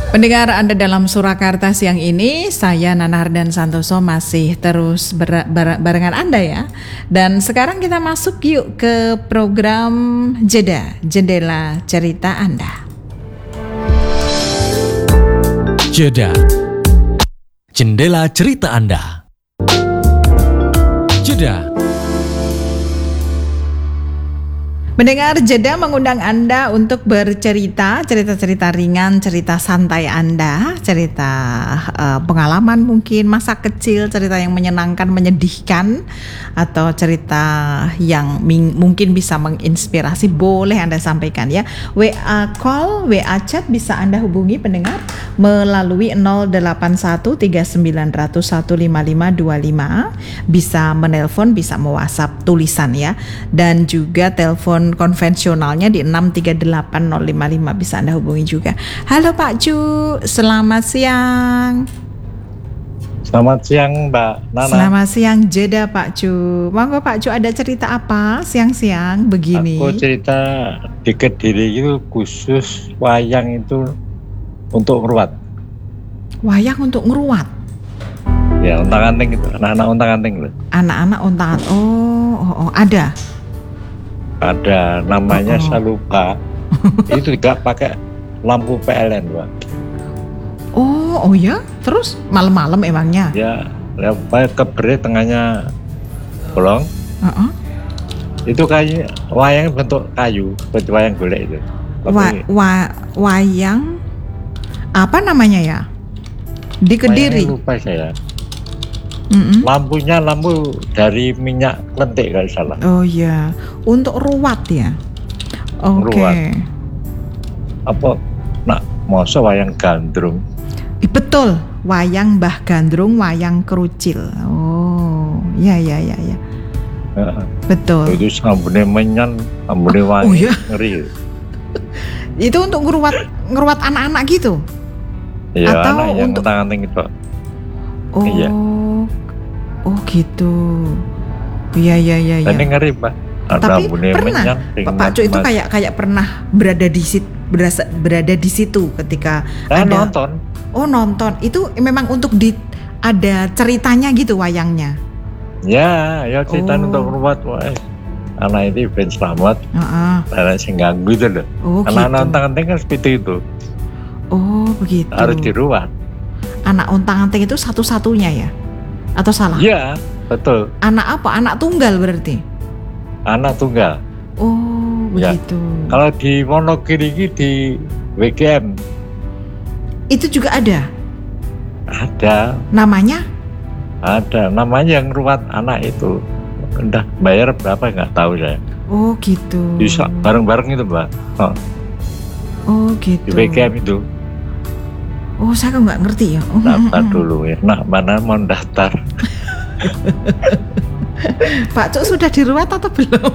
Pendengar Anda dalam Surakarta siang ini, saya Nana Hardan Santoso masih terus barengan Anda ya. Dan sekarang kita masuk yuk ke program Jendela Cerita Anda. Jeda, Jendela Cerita Anda. Jeda. Mendengar Jeda mengundang Anda untuk bercerita, cerita-cerita ringan, cerita santai Anda, cerita pengalaman mungkin masa kecil, cerita yang menyenangkan, menyedihkan, atau cerita yang mungkin bisa menginspirasi, boleh Anda sampaikan ya. WA call, WA chat bisa Anda hubungi pendengar melalui 0813900155525, bisa menelpon, bisa me-WhatsApp tulisan ya, dan juga telepon konvensionalnya di 6380555 bisa Anda hubungi juga. Halo Pak Cu, selamat siang. Selamat siang Mbak Nana. Selamat siang Jeda Pak Cu. Monggo Pak Cu, ada cerita apa siang-siang begini? Aku cerita di Kediri itu khusus wayang itu untuk ngeruat. Wayang untuk ngeruat? Ya, untang-anting itu, anak-anak untang-anting loh. Anak-anak untang-anting, oh, ada? Ada, namanya saya lupa. Itu juga pakai lampu PLN, Pak. Oh ya? Terus malam-malam emangnya? Ya keberi tengahnya bolong. Itu kayak wayang bentuk kayu, seperti wayang golek itu. Wayang apa namanya ya? Di Kediri. Lupa saya. Lampunya lampu dari minyak lentik kalau salah. Oh ya, untuk ruwat ya. Oke. Ruwat. Apa? Nak masa wayang gandrung? Betul, wayang Mbah Gandrung, wayang kerucil. Oh, ya. Betul. Itu sambune menyan, sambune wangi, ngeri. Itu untuk ngeruat anak-anak gitu? Iya, atau anak yang untuk untang-anting itu. Oh. Iya. Oh gitu. Iya. Ini ngeri Pak. Tapi pernah Pak Cu itu kayak pernah berada di situ ketika ada nonton. Oh nonton. Itu memang untuk ada ceritanya gitu wayangnya. Ya cerita untuk ruwat wae. Anak itu ben selamat. Anak sing ganggu itu loh. Oh, anak gitu. untang-anting kan seperti itu. Oh begitu. Harus diruat. Anak untang-anting itu satu-satunya ya? Atau salah? Iya, betul. Anak apa? Anak tunggal berarti? Anak tunggal. Oh, begitu. Ya. Kalau di Wonogiri di WGM itu juga ada? Ada. Namanya? Ada. Namanya yang ruwat anak itu. Udah bayar berapa nggak tahu saya. Oh, gitu. Bisa bareng-bareng itu, Mbak. Oh, gitu. Di WGM itu. Oh, saya kok nggak ngerti ya. Daftar dulu ya. Nah, mana mau daftar? Pak Cuk sudah diruat atau belum?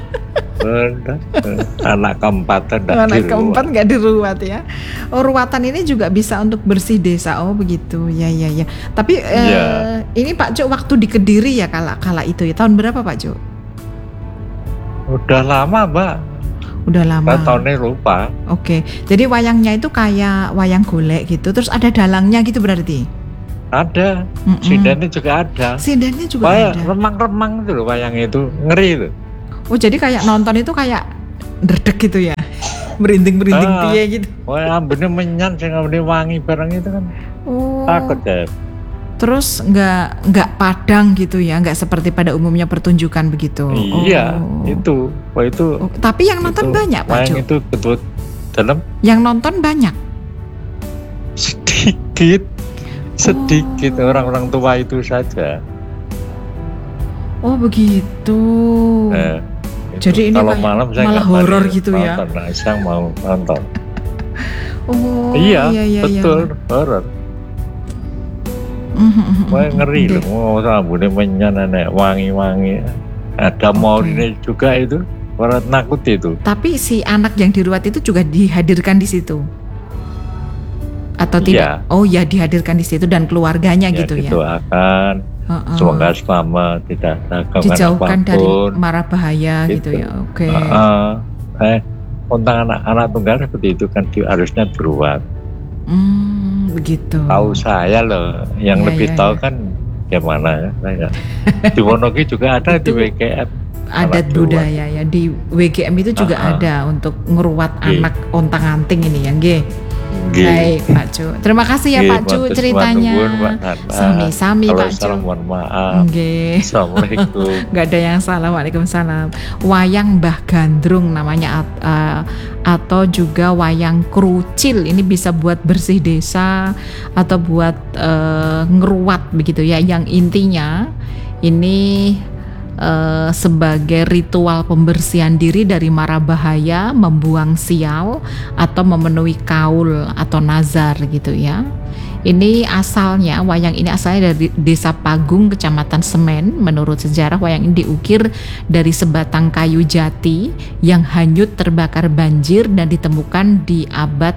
Anak keempat nggak diruat ya. Oh, ruatan ini juga bisa untuk bersih desa. Oh, begitu. Ya. Tapi ini Pak Cuk waktu di Kediri ya kala itu ya. Tahun berapa Pak Cuk? Udah lama, Mbak. Udah lama. Tahunnya lupa. Oke. Jadi wayangnya itu kayak wayang golek gitu. Terus ada dalangnya gitu berarti? Ada. Sindannya juga ada. Sindannya juga ada. Remang-remang itu loh wayang itu. Ngeri itu. Oh, jadi kayak nonton itu kayak derdek gitu ya. Merinding-merinding piye gitu. Wah, ambune menyan sing ambune wangi barang itu kan. Oh. Takut ya. Terus nggak padang gitu ya, nggak seperti pada umumnya pertunjukan begitu. Iya, itu. Wah itu. Oh, tapi yang nonton banyak Pak Jo. Itu betul dalam. Yang nonton banyak. Sedikit orang-orang tua itu saja. Oh begitu. Jadi ini kalau malam saya malah horor gitu ya. Nah, saya mau nonton. Oh iya. Betul horor. Wah ngeri loh, mau rambutnya menyan, nenek wangi-wangi. Ada maurine juga itu, orang nakut itu. Tapi si anak yang diruat itu juga dihadirkan di situ, atau tidak? Oh ya, dihadirkan di situ dan keluarganya ya, gitu ya. Didoakan, semoga selamat, tidak dijauhkan dari mara bahaya gitu ya. Oke. Tentang anak tunggal seperti itu kan harusnya beruat. Begitu. Tahu saya loh, yang Iya, lebih iya, tahu iya. kan gimana ya. Saya. Di Wonogi juga ada di Itu WGM. adat Anak budaya ya di WGM itu juga ada untuk ngeruat anak ontang-anting ini ya, nggih. Nggih. Baik, Pak Cu. Terima kasih ya Nggih, Pak Cu matur ceritanya. nuwun, Mbak Nana. Sami-sami Kalau Pak Cu. salah mohon maaf. Nggih. Assalamualaikum. Nggak ada yang salah. Waalaikumsalam. Wayang Mbah Gandrung namanya, atau juga wayang krucil. Ini bisa buat bersih desa atau buat ngeruat begitu ya. Yang intinya ini sebagai ritual pembersihan diri dari mara bahaya, membuang sial, atau memenuhi kaul atau nazar gitu ya. Ini asalnya, wayang ini asalnya dari Desa Pagung, Kecamatan Semen. Menurut sejarah, wayang ini diukir dari sebatang kayu jati yang hanyut terbakar banjir dan ditemukan di abad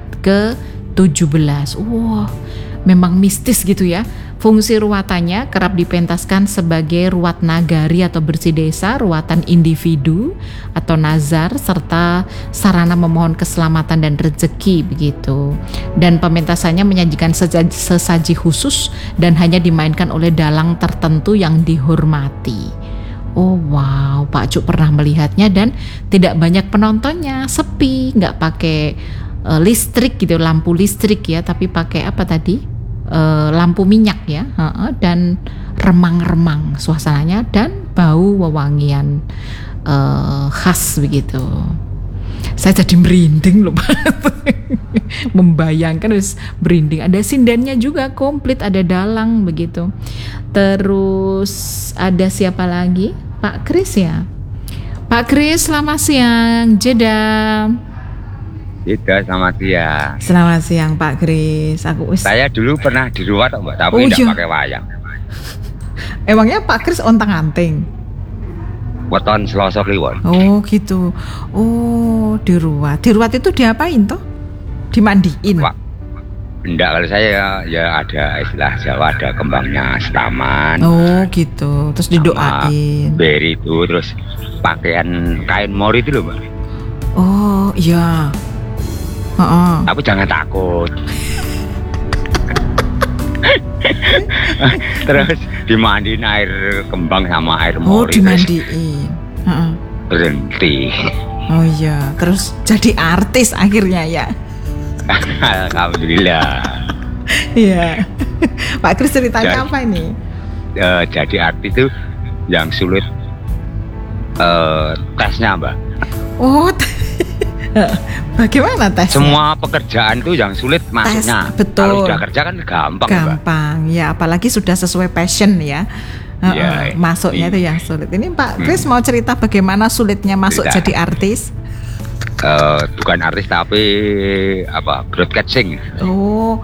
ke-17. Wah, memang mistis gitu ya. Fungsi ruatannya kerap dipentaskan sebagai ruat nagari atau bersih desa, ruatan individu atau nazar, serta sarana memohon keselamatan dan rezeki begitu. Dan pementasannya menyajikan sesaji khusus dan hanya dimainkan oleh dalang tertentu yang dihormati. Oh wow, Pak Cuk pernah melihatnya dan tidak banyak penontonnya, sepi, nggak pakai listrik gitu, lampu listrik ya, tapi pakai apa tadi? Lampu minyak ya, dan remang-remang suasananya dan bau wewangian khas begitu. Saya jadi merinding loh membayangkan, wis merinding. Ada sindennya juga komplit, ada dalang begitu. Terus ada siapa lagi? Pak Kris ya. Pak Kris, selamat siang. Jeddah. Selamat siang. Selamat siang Pak Kris. Saya dulu pernah diruat Mbak, tapi tidak pakai wayang. Emangnya Pak Kris ontang-anting? Weton Selasa Kliwon. Oh gitu. Oh, diruat. Diruat itu diapain toh? Dimandiin? Enggak, kalau saya ya ada istilah Jawa, ada kembangnya setaman. Oh gitu. Terus didoain. Beri itu, terus pakaian kain mori itu loh Mbak. Oh iya. Tapi jangan takut. Terus dimandiin air kembang sama air mori. Oh dimandiin. Berhenti. Oh iya. Terus jadi artis akhirnya ya. Alhamdulillah. Iya. Pak Kris ceritanya apa ini? Jadi artis itu yang sulit tesnya Mbak. Oh. Bagaimana tes? Semua pekerjaan itu yang sulit masuknya. Betul. Kalau sudah kerja kan gampang. Gampang, Mbak. Ya apalagi sudah sesuai passion ya. Masuknya itu yang sulit. Ini Pak Kris mau cerita bagaimana sulitnya masuk jadi artis? Bukan artis tapi broadcasting. Oh,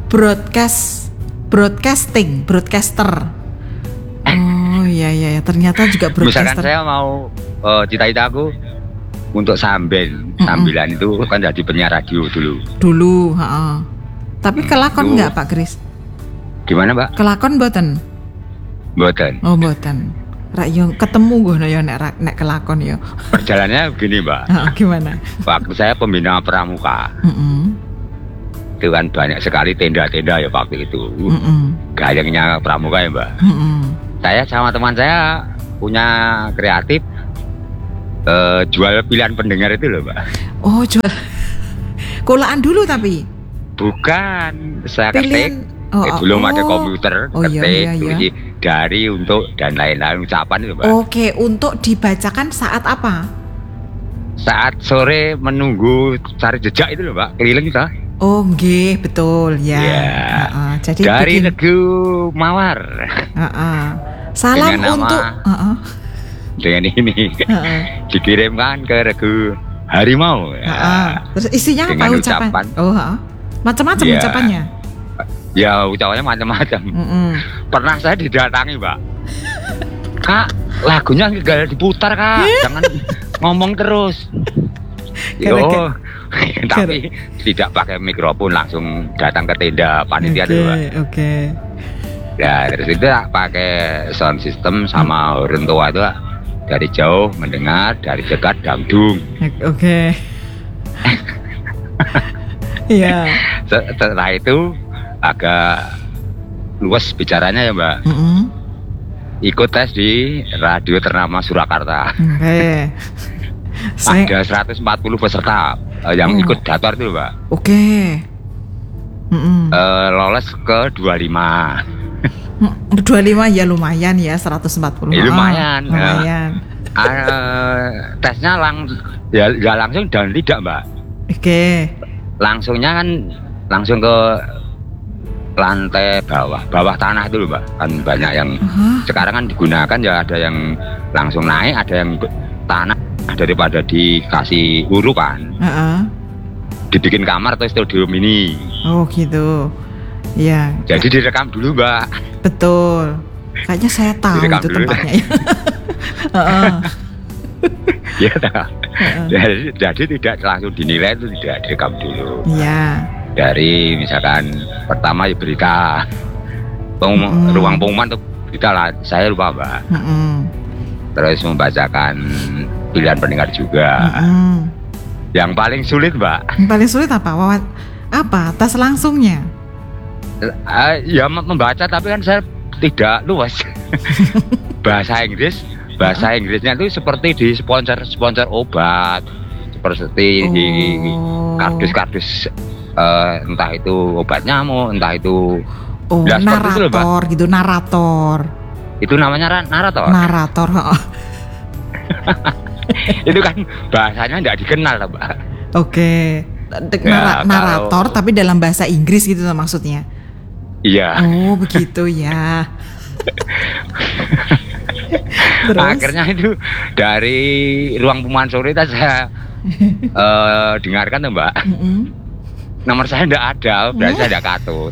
broadcaster. Oh iya, ternyata juga broadcaster. Misalkan saya mau cita-cita aku untuk sambilan itu kan jadi penyiar radio dulu. Tapi kelakon nggak Pak Kris? Gimana Mbak? Kelakon mboten? Mboten. Oh mboten. Rak yo ketemu gue ya nek kelakon ya. Perjalanannya begini Mbak. Gimana? Waktu saya pembina pramuka. Itu kan banyak sekali tenda-tenda ya waktu itu. Gayangnya pramuka ya Mbak. Saya sama teman saya punya kreatif. Jual pilihan pendengar itu loh Mbak. Oh jual kolaan dulu tapi? Bukan, saya pilihan... ketik belum ada komputer, ketik iya. dari untuk dan lain-lain ucapan itu Mbak. Oke, untuk dibacakan saat apa? Saat sore menunggu cari jejak itu loh Mbak, keliling kita. Oh nggih, betul ya. Jadi dari Regu Mawar. Salam dengan untuk dengan ini dikirimkan ke Regu Harimau. Terus isinya apa ucapan? Macam-macam ucapannya. Ya ucapannya macam-macam. Pernah saya didatangi Mbak. Kak, lagunya gak diputar Kak, jangan ngomong terus. Tapi tidak pakai mikrofon, langsung datang ke tenda panitia dulu Mbak. Oke. Ya terus itu pakai sound system sama orang tua itu dari jauh mendengar, dari dekat dangdung. Oke. Iya. Setelah itu agak luas bicaranya ya Mbak. Ikut tes di radio ternama Surakarta. Oke. Ada 140 peserta yang ikut daftar itu Mbak. Oke. Lolos ke 25. 25 ya lumayan ya 140. Lumayan. Lumayan. Tesnya langsung dan tidak Mbak. Oke. Langsungnya kan langsung ke lantai bawah tanah itu Mbak. Kan banyak yang sekarang kan digunakan ya, ada yang langsung naik, ada yang tanah daripada dikasih huru kan. Dibikin kamar atau studio mini. Oh gitu. Ya. Jadi direkam dulu Mbak. Betul. Kayaknya saya tahu direkam itu dulu. tempatnya ya. Jadi tidak langsung dinilai, itu tidak direkam dulu. Iya. Dari misalkan pertama ya berita, ruang pengumuman tuh berita lah, saya lupa Mbak. Terus membacakan pilihan pendengar juga. Yang paling sulit Mbak. Yang paling sulit apa? Apa? Tes langsungnya? Ya membaca, tapi kan saya tidak luas. Bahasa Inggrisnya itu seperti di sponsor obat, seperti di kardus entah itu obat nyamuk, entah itu narator itu, gitu, narator. Itu namanya narator. Narator. Itu kan bahasanya tidak dikenal lah Mbak. Oke. Narator tapi dalam bahasa Inggris gitu maksudnya. Iya. Oh begitu ya. Terus? Akhirnya itu dari ruang pengumuman sore itu saya dengarkan tuh Mbak. Nomor saya tidak ada, berarti saya tidak katut.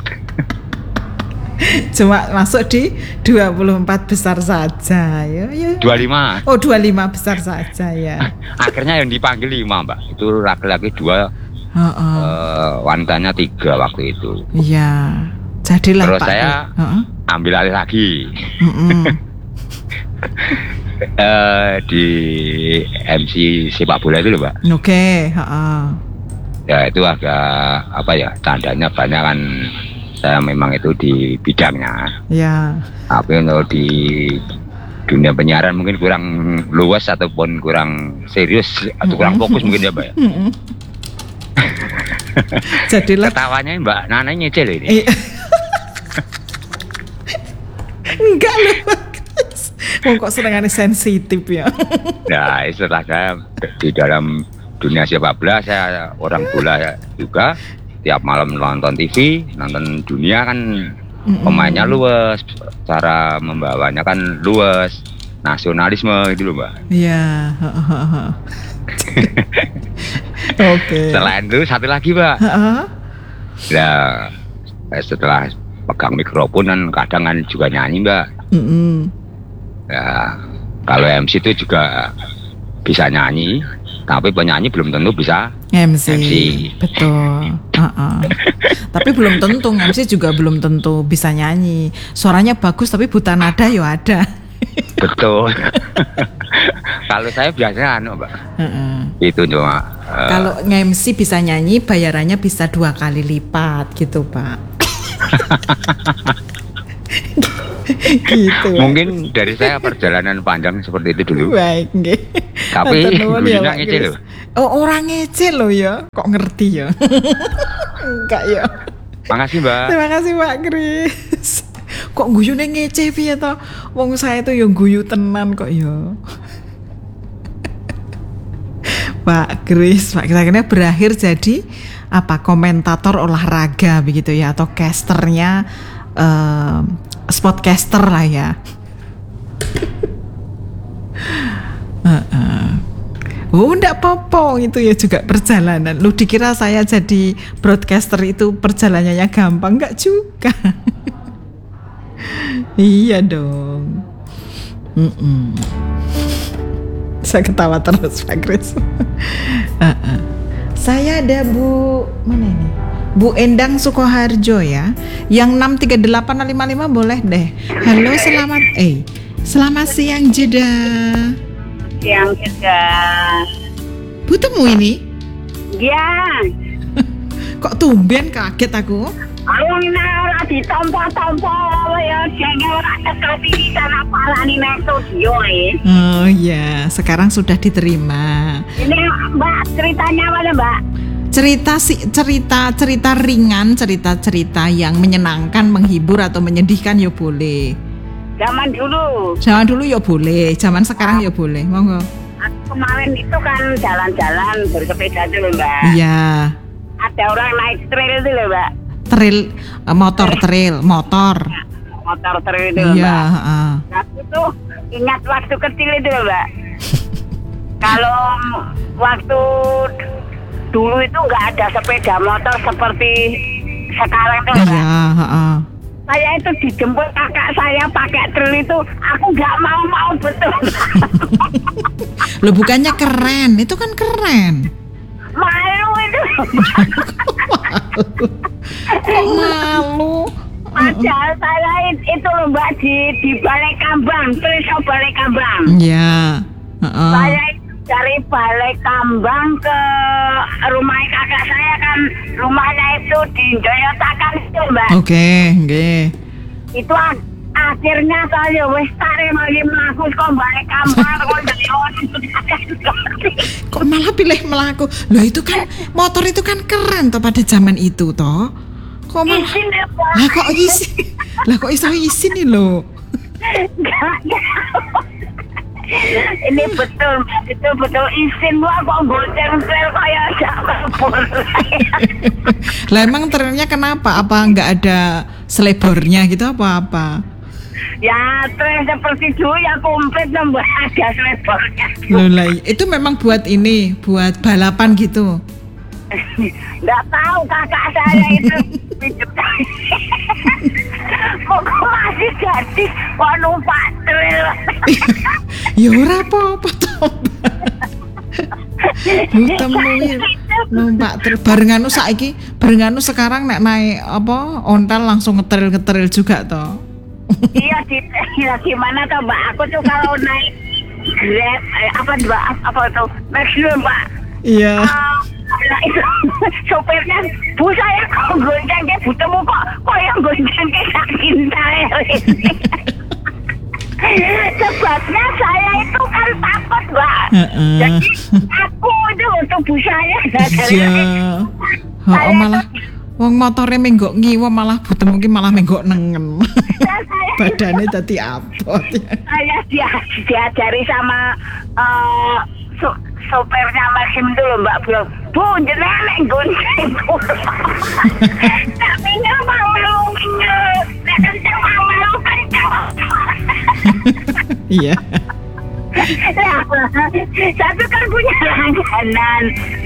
Cuma masuk di 24 besar saja ya. 25. Oh 25 besar saja ya. Akhirnya yang dipanggil 5 Mbak. Itu laki-laki 2, wanitanya 3 waktu itu. Iya. Jadilah terus Pak. Saya ambil alih lagi. Di MC sepak bola itu loh Mbak. Oke. Ya itu agak apa ya, tandanya banyak kan. Saya memang itu di bidangnya. Ya. Tapi untuk di dunia penyiaran mungkin kurang luas ataupun kurang serius atau kurang fokus mungkin ya Mbak. Jadilah. Ketawanya Mbak Nana nyecel ini. Enggak loh. Kok senengannya sensitif ya. Nah setelah saya di dalam dunia sepak bola, saya orang bola juga. Tiap malam nonton TV, nonton dunia kan pemainnya luas, cara membawanya kan luas, nasionalisme gitu loh Mbak. Iya. Oke. Selain itu satu lagi Mbak. Nah setelah pegang mikrofon kan kadang kan juga nyanyi Mbak. Ya kalau MC itu juga bisa nyanyi. Tapi penyanyi belum tentu bisa MC. Betul. Tapi belum tentu MC juga belum tentu bisa nyanyi. Suaranya bagus tapi buta nada ya ada. Betul. Kalau saya biasanya Mbak. Itu cuma kalau MC bisa nyanyi bayarannya bisa 2 kali lipat gitu Pak. Gitu. Mungkin dari saya perjalanan panjang seperti itu dulu. Baik, nggih. Tapi gurunya ngece loh. Oh, orang ngece loh ya. Kok ngerti ya? Enggak ya. Makasih Mbak. Terima kasih Pak Kris. Kok guyune ngece piye to? Wong saya tuh yang guyu tenan kok ya. Pak Kris akhirnya berakhir jadi apa, komentator olahraga begitu ya, atau casternya sportcaster lah ya. Oh enggak apa-apa, itu ya juga perjalanan. Lu dikira saya jadi broadcaster itu perjalanannya gampang? Enggak juga. Iya dong. Saya ketawa terus Pak Kris. Saya ada Bu, mana ini? Bu Endang Sukoharjo ya, yang 63855 boleh deh. Halo, selamat siang Jeda. Siang juga. Bu temu ini? Iya. kok tumben kaget aku. Aku ora ditompo-tompo ya jenge ora tekati sana palani nek studio Oh iya, sekarang sudah diterima. Ini Mbak ceritanya mana Mbak? Cerita ringan, cerita yang menyenangkan, menghibur atau menyedihkan ya boleh. Zaman dulu Ya boleh, zaman sekarang ya boleh. Monggo. aku kemarin itu kan jalan-jalan bersepeda dulu Mbak. Iya. Ada orang naik trail itu loh Mbak. Motor trail. Motor trail itu loh Iya, Mbak. Aku tuh ingat waktu kecil itu loh Mbak. Kalau waktu dulu itu nggak ada sepeda motor seperti sekarang tuh Mbak. Iya, Saya itu dijemput kakak saya pakai trail itu, aku nggak mau betul. Loh bukannya keren, itu kan keren. Malu itu. Kok malu? Padahal saya itu loh Mbak di Balai Kambang, Trisau Balai Kambang. Iya. Saya itu dari Balai Kambang ke rumah kakak saya kan, rumahnya itu di Joyotakan itu Mbak. Oke, nggih. Itu akhirnya saya wis tarik lagi mlaku kok Balai Kambang kok Kok malah pilih melaku? Loh itu kan motor itu kan keren toh pada zaman itu toh. Kok malah izin ya Pak. Lah kok iso izin nih loh. Enggak. Ini betul izin gua kok gonceng trail kayak kabur. Lah emang trennya kenapa? Apa nggak ada selebornya gitu apa? Ya trail seperti dulu ya komplit nambah ada selebornya. Loh lah itu memang buat balapan gitu. Nggak tahu kakak saya itu kok masih jadi kok numpak trail. Ya ora apa-apa toh. Temuin numpak barengan barenganu sekarang nek naik ontel langsung ngetril juga toh. Iya gimana toh Mbak, aku tuh kalau naik Grab apa tuh Maximum Mbak. Iya. Nah itu sopirnya bu saya kok gonceng ke butemu kok yang gonceng ke saking saya. Sebabnya saya itu kan takut Mbak. Jadi aku itu untuk bu saya. Iya. Malah wong motore menggok ngiwa malah butemu ki malah menggok nengen. Badannya dadi abot. Saya diajari sama sopirnya Maxim dulu Mbak bilang, bu jenengan gonceng tapi nggak mau kenceng mau kenceng. Iya. Satu kan punya langganan.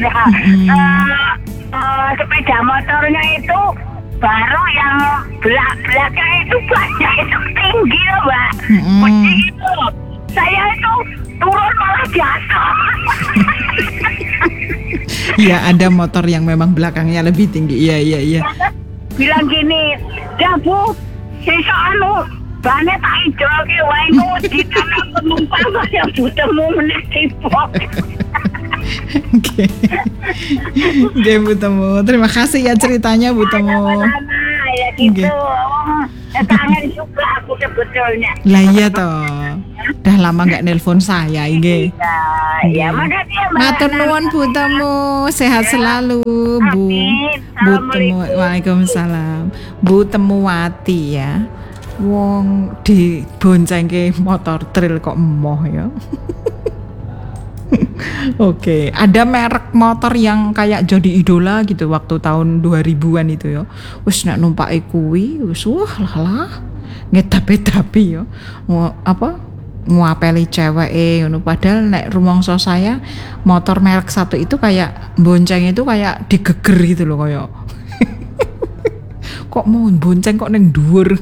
Sepeda motornya itu baru yang belakang itu banyak itu tinggi loh Mbak. Begitu saya itu turun malah jatuh. Iya ada motor yang memang belakangnya lebih tinggi. Iya. Bilang gini, dah bu, sisa bannya tak hijau ke wae di tanah penumpang kaya butemu meneh tipok. Oke Bu Temu, terima kasih ya ceritanya Bu Temu. Ya gitu. Kangen juga aku sebetulnya. Lah iya toh. Udah lama nggak nelpon saya ini. Ya makasih ya Mbak. Matur nuwun Bu Temu, sehat selalu Bu. Bu Temu, waalaikumsalam. Bu Temuwati ya. Wong diboncengke motor trail kok emoh ya. Oke, ada merek motor yang kayak jadi idola gitu waktu tahun 2000-an itu ya. Wis nek numpake kuwi wis lah ngedapi ya. Nguapeli ceweke ngono padahal nek rumangsa saya motor merek satu itu kayak bonceng itu kayak digeger gitu loh kayak. Kok mau bonceng kok neng dhuwur.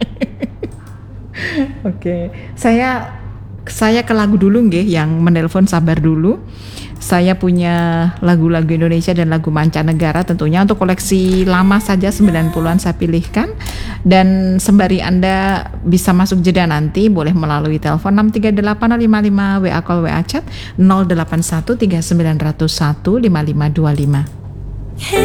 Oke, saya ke lagu dulu nggih yang menelpon sabar dulu. Saya punya lagu-lagu Indonesia dan lagu mancanegara tentunya untuk koleksi lama saja 90-an saya pilihkan. Dan sembari Anda bisa masuk jeda nanti boleh melalui telepon 63855 WA call WA chat 081 3901 5525.